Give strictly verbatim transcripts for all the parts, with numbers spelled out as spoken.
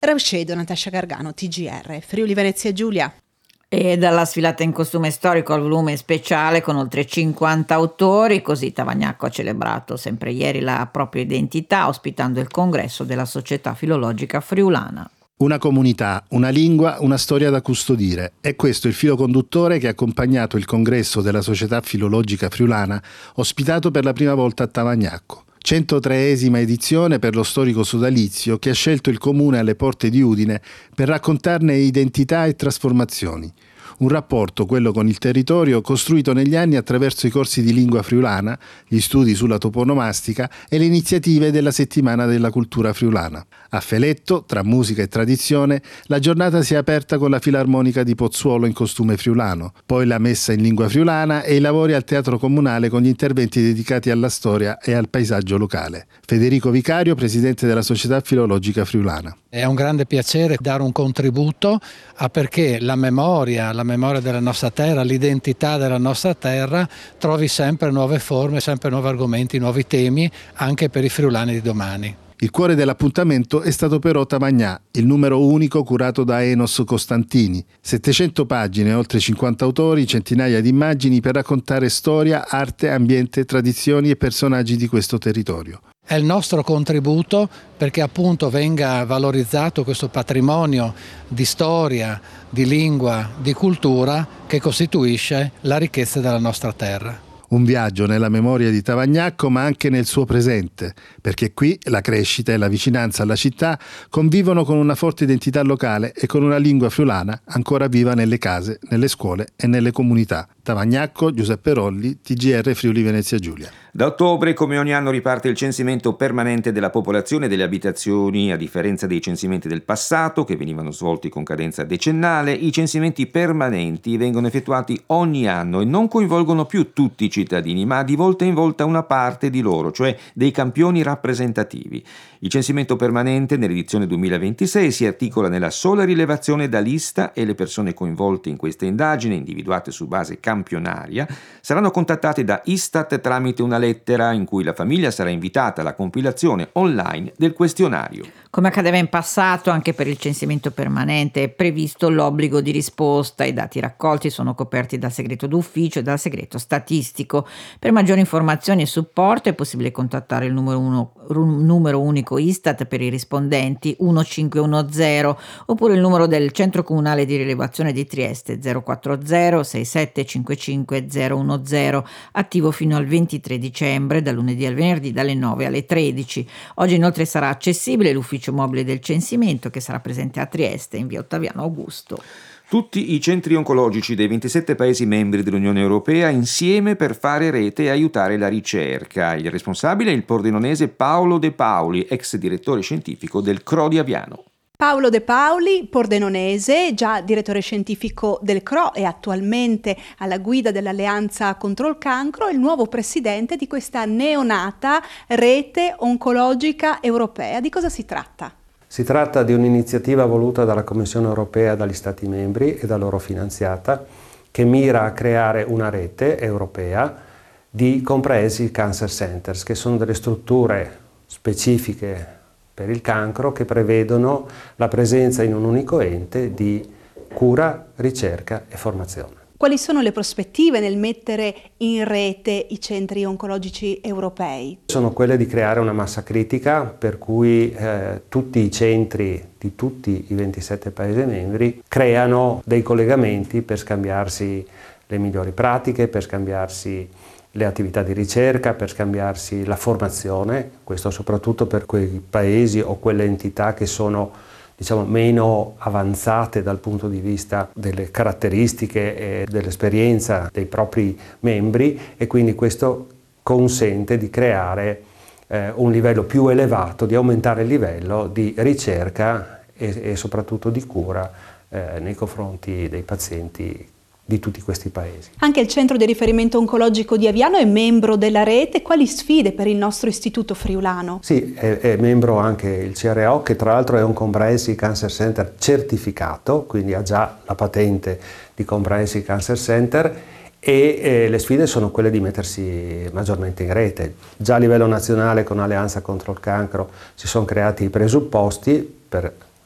Rauscedo, Natascia Gargano, T G R, Friuli Venezia Giulia. E dalla sfilata in costume storico al volume speciale con oltre cinquanta autori, così Tavagnacco ha celebrato sempre ieri la propria identità ospitando il congresso della Società Filologica Friulana. Una comunità, una lingua, una storia da custodire. È questo il filo conduttore che ha accompagnato il congresso della Società Filologica Friulana, ospitato per la prima volta a Tavagnacco. centotreesima edizione per lo storico sodalizio che ha scelto il comune alle porte di Udine per raccontarne identità e trasformazioni. Un rapporto, quello con il territorio, costruito negli anni attraverso i corsi di lingua friulana, gli studi sulla toponomastica e le iniziative della Settimana della Cultura Friulana. A Feletto, tra musica e tradizione, la giornata si è aperta con la Filarmonica di Pozzuolo in costume friulano, poi la messa in lingua friulana e i lavori al Teatro Comunale con gli interventi dedicati alla storia e al paesaggio locale. Federico Vicario, presidente della Società Filologica Friulana. È un grande piacere dare un contributo a perché la memoria, la memoria della nostra terra, l'identità della nostra terra trovi sempre nuove forme, sempre nuovi argomenti, nuovi temi anche per i friulani di domani. Il cuore dell'appuntamento è stato però Tavagnà, il numero unico curato da Enos Costantini. settecento pagine, oltre cinquanta autori, centinaia di immagini per raccontare storia, arte, ambiente, tradizioni e personaggi di questo territorio. È il nostro contributo perché appunto venga valorizzato questo patrimonio di storia, di lingua, di cultura che costituisce la ricchezza della nostra terra. Un viaggio nella memoria di Tavagnacco ma anche nel suo presente, perché qui la crescita e la vicinanza alla città convivono con una forte identità locale e con una lingua friulana ancora viva nelle case, nelle scuole e nelle comunità. Tavagnacco, Giuseppe Rolli, T G R Friuli Venezia Giulia. Da ottobre, come ogni anno, riparte il censimento permanente della popolazione e delle abitazioni. A differenza dei censimenti del passato, che venivano svolti con cadenza decennale, i censimenti permanenti vengono effettuati ogni anno e non coinvolgono più tutti i cittadini, ma di volta in volta una parte di loro, cioè dei campioni rappresentativi. Il censimento permanente nell'edizione duemilaventisei si articola nella sola rilevazione da lista e le persone coinvolte in questa indagine, individuate su base campionaria, saranno contattate da Istat tramite una lettera in cui la famiglia sarà invitata alla compilazione online del questionario. Come accadeva in passato, anche per il censimento permanente è previsto l'obbligo di risposta. I dati raccolti sono coperti dal segreto d'ufficio e dal segreto statistico. Per maggiori informazioni e supporto è possibile contattare il numero, uno, numero unico Istat per i rispondenti uno cinque uno zero oppure il numero del Centro Comunale di Rilevazione di Trieste zero quattro zero sei sette cinque cinque zero uno zero, attivo fino al ventitré dicembre, da lunedì al venerdì dalle nove alle tredici. Oggi inoltre sarà accessibile l'ufficio mobile del censimento che sarà presente a Trieste in via Ottaviano Augusto. Tutti i centri oncologici dei ventisette Paesi membri dell'Unione Europea insieme per fare rete e aiutare la ricerca. Il responsabile è il pordenonese Paolo De Paoli, ex direttore scientifico del C R O di Aviano. Paolo De Paoli, pordenonese, già direttore scientifico del C R O e attualmente alla guida dell'Alleanza contro il cancro, è il nuovo presidente di questa neonata rete oncologica europea. Di cosa si tratta? Si tratta di un'iniziativa voluta dalla Commissione europea, dagli Stati membri e da loro finanziata, che mira a creare una rete europea di Comprehensive Cancer Centers, che sono delle strutture specifiche per il cancro che prevedono la presenza in un unico ente di cura, ricerca e formazione. Quali sono le prospettive nel mettere in rete i centri oncologici europei? Sono quelle di creare una massa critica per cui eh, tutti i centri di tutti i ventisette Paesi membri creano dei collegamenti per scambiarsi le migliori pratiche, per scambiarsi le attività di ricerca, per scambiarsi la formazione, questo soprattutto per quei paesi o quelle entità che sono, diciamo, meno avanzate dal punto di vista delle caratteristiche e dell'esperienza dei propri membri, e quindi questo consente di creare eh, un livello più elevato, di aumentare il livello di ricerca e, e soprattutto di cura eh, nei confronti dei pazienti di tutti questi paesi. Anche il centro di riferimento oncologico di Aviano è membro della rete. Quali sfide per il nostro istituto friulano? Sì, è, è membro anche il C R O, che tra l'altro è un Comprehensive Cancer Center certificato, quindi ha già la patente di Comprehensive Cancer Center, e eh, le sfide sono quelle di mettersi maggiormente in rete. Già a livello nazionale con Alleanza contro il cancro si sono creati i presupposti per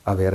avere